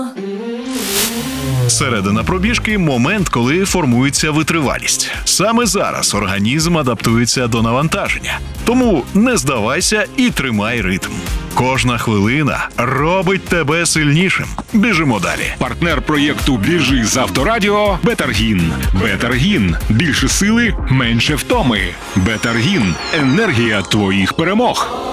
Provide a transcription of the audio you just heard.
Середина пробіжки – момент, коли формується витривалість. Саме зараз організм адаптується до навантаження. Тому не здавайся і тримай ритм. Кожна хвилина робить тебе сильнішим. Біжимо далі. Партнер проєкту «Біжи» з Авторадіо – Бетаргін. Бетаргін – більше сили, менше втоми. Бетаргін – енергія твоїх перемог.